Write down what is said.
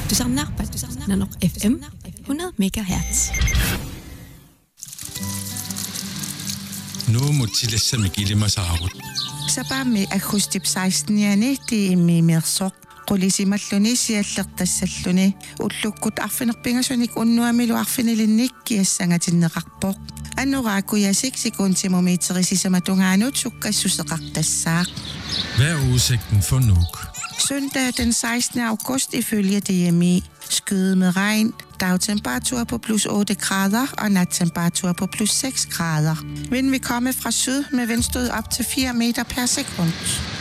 Du samnar på Nanok FM 100 MHz. Nu mutilassa mikilima saarut. Sapami akustip 16-yani tiimi mersoq qulisimalluni siallertassalluni ullukkut arfinerpingasunik unnuamilu arfinilinnik kiassangatinneqarpoq annoraakuyasik sekuntimeterisisamatugaanut sukkassuseqartassaaq. Hvad er udsigten for Nuuk? Søndag den 16. august ifølge DMI. Skyde med regn, dagtemperatur på plus 8 grader og nattemperatur på plus 6 grader. Vind vil komme fra syd med vindstød op til 4 meter per sekund.